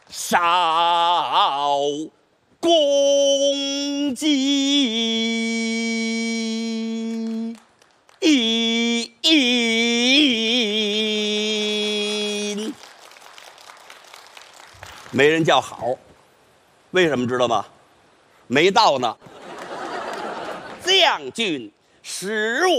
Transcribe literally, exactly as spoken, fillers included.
少公鸡。没人叫好，为什么知道吗？没到呢。将军食我。